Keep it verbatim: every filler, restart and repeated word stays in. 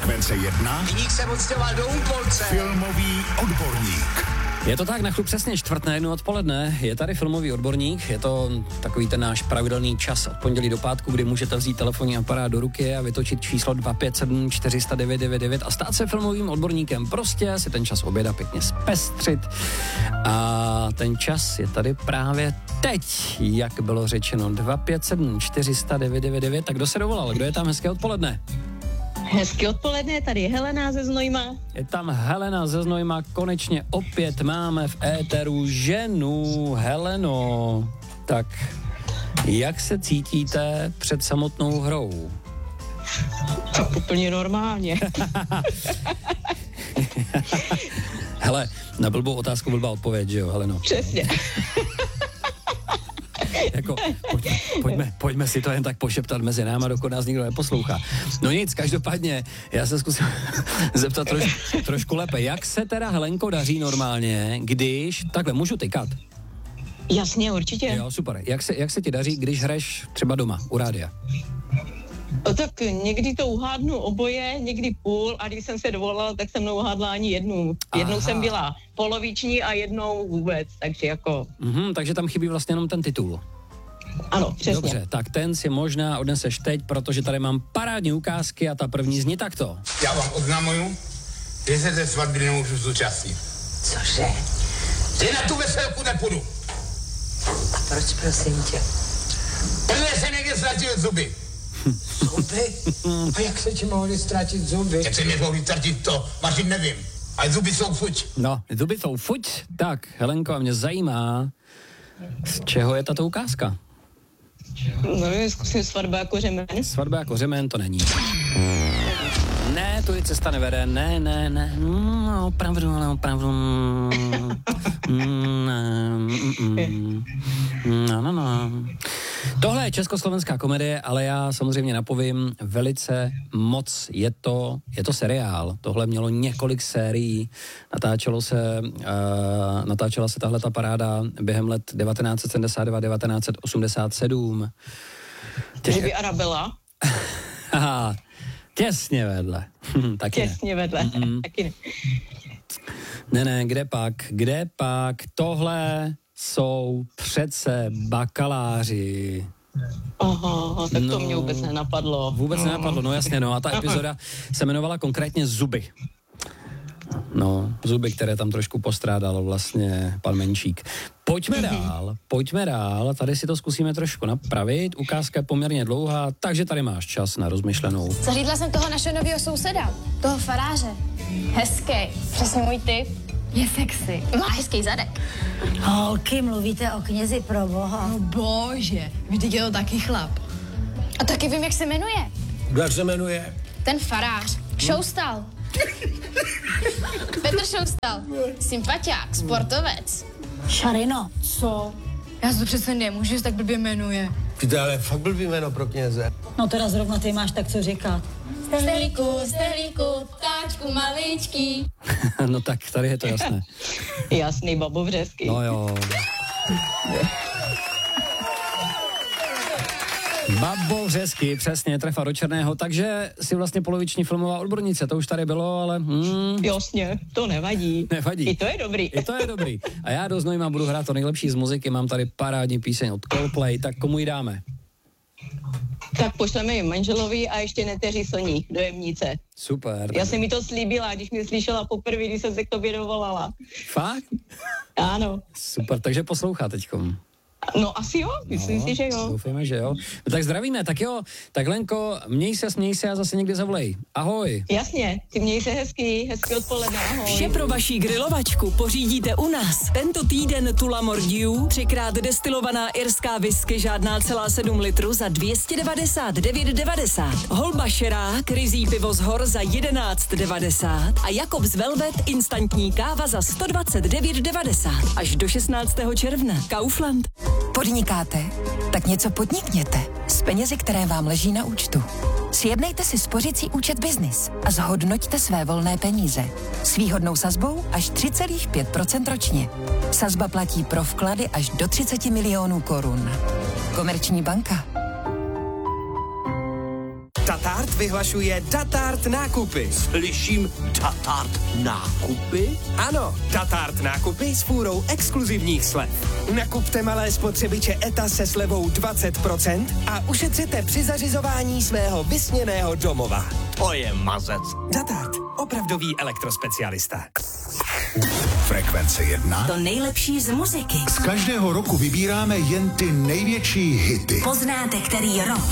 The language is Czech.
Frekvence jedna. Viník se odstěhoval do Úpolce. Filmový odborník. Je to tak, na chlup přesně čtvrt na jednu odpoledne. Je tady filmový odborník, je to takový ten náš pravidelný čas od pondělí do pátku, kdy můžete vzít telefonní aparát do ruky a vytočit číslo dva pět sedm čtyři nula devět devět devět a stát se filmovým odborníkem. Prostě si ten čas oběda pěkně zpestřit. A ten čas je tady právě teď, jak bylo řečeno, dva pět sedm čtyři nula devět devět devět. Tak kdo se dovolal? Kdo je tam? Hezké odpoledne. Hezky odpoledne, tady je Helena ze Znojma. Je tam Helena ze Znojma, konečně opět máme v éteru ženu. Heleno, tak jak se cítíte před samotnou hrou? Tak úplně normálně. Hele, na blbou otázku blbá odpověď, že jo, Heleno? Přesně. Jako, pojďme, pojďme, pojďme si to jen tak pošeptat mezi náma, dokud nás nikdo neposlouchá. No nic, každopádně, já se zkusím zeptat troš, trošku lépe. Jak se teda, Helenko, daří normálně, když, takhle, můžu tykat? Jasně, určitě. Jo, super. Jak se, jak se ti daří, když hraješ třeba doma, u rádia? O, tak někdy to uhádnu oboje, někdy půl a když jsem se dovolala, tak jsem neuhádla ani jednu. Jednou Aha. jsem byla poloviční a jednou vůbec, takže jako... Mhm, takže tam chybí vlastně jenom ten titul. Ano, přesně. Dobře, tak ten si možná odneseš teď, protože tady mám parádní ukázky a ta první zní takto. Já vám oznamuju, že se té svatby nemůžu zúčastnit. Cože? Že na tu veselku nepůjdu. A proč, prosím tě? Protože jsem někde ztratil zuby. Zuby? A jak se ti mohli ztratit zuby? Jak se mě mohli ztratit to, vařit nevím. Ale zuby jsou fuč. No, zuby jsou fuť. Tak, Helenko, a mě zajímá, z čeho je tato ukázka? No, zkusím svatba jako řemen. Svatba jako řemen to není. Ne, tudy cesta nevede, ne, ne, ne, no, opravdu, ale opravdu, mm, ne, mm, mm, no, no, no. Tohle je československá komedie, ale já samozřejmě napovím velice moc. Je to, je to seriál. Tohle mělo několik sérií. Natáčelo se, uh, natáčela se tahle ta paráda během let devatenáct set sedmdesát dva devatenáct set osmdesát sedm. Kdyby Arabela. Haha, těsně vedle. Taky Těsně ne. vedle, Mm-mm. taky ne. Ne, ne, kde pak, kde pak, tohle jsou přece bakaláři. Aha, tak No, to mě vůbec nenapadlo. Vůbec no. nenapadlo, no jasně, no a ta epizoda se jmenovala konkrétně Zuby. No, zuby, které tam trošku postrádal vlastně pan Menšík. Pojďme dál, pojďme dál, tady si to zkusíme trošku napravit, ukázka je poměrně dlouhá, takže tady máš čas na rozmyšlenou. Zařídla jsem toho našeho nového souseda, toho faráře. Hezký, přesně můj typ. Je sexy. Má hezký zadek. Holky, mluvíte o knězi pro boha. No bože, vždyť je to taky chlap. A taky vím, jak se jmenuje. Jak se jmenuje? Ten farář. Šoustal. Petr Šoustal. Sympatiák, sportovec. Šarino. Co? Já si to přece nemůžu, že tak blbě jmenuje. To je ale fakt blbý jméno pro kněze. No teda zrovna ty máš tak co říkat. Stelíku, stelíku, ptáčku maličký. No tak, tady je to jasné. Jasný, babovřeský. No jo. Babovřesky, přesně, trefa do černého, takže si vlastně poloviční filmová odbornice, to už tady bylo, ale... Hmm, Jasně, to nevadí. Nevadí. I to je dobrý. I to je dobrý. A já do Znojma budu hrát to nejlepší z muziky, mám tady parádní píseň od Coldplay, tak komu ji dáme? Tak pošleme ji manželovi a ještě neteří Soní do Jemnice. Super. Já jsem mi to slíbila, když mě slyšela poprvé, když jsem se k tobě dovolala. Fakt? Ano. Super, takže poslouchá teďkom. No asi jo, myslím no, si, že jo. Doufujeme, že jo. No tak zdravíme, tak jo, tak Lenko, měj se, směj se a zase někdy zavolej. Ahoj. Jasně, ty měj se hezky, hezky odpoledne, ahoj. Vše pro vaši grilovačku pořídíte u nás. Tento týden Tula Mordiu, třikrát destilovaná irská whisky, žádná celá sedm litrů za dvě stě devadesát devět devadesát. Holba Šerák, ryzí pivo z hor za jedenáct devadesát a Jakobs Velvet instantní káva za sto dvacet devět devadesát. Až do šestnáctého června. Kaufland. Podnikáte? Tak něco podnikněte s penězi, které vám leží na účtu. Sjednejte si spořicí účet Business a zhodnoťte své volné peníze. S výhodnou sazbou až tři celá pět procenta ročně. Sazba platí pro vklady až do třicet milionů korun. Komerční banka. Tatáč Datart vyhlašuje Datart nákupy. Slyším Datart nákupy? Ano, Datart nákupy s fůrou exkluzivních slev. Nakupte malé spotřebiče E T A se slevou dvacet procent a ušetřete při zařizování svého vysněného domova. To je mazec. Datart, opravdový elektrospecialista. Frekvence jedna. To nejlepší z muziky. Z každého roku vybíráme jen ty největší hity. Poznáte, který rok